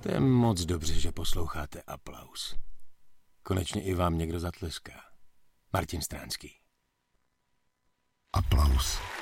To je moc dobře, že posloucháte Aplaus. Konečně i vám někdo zatleská. Martin Stránský. Aplaus.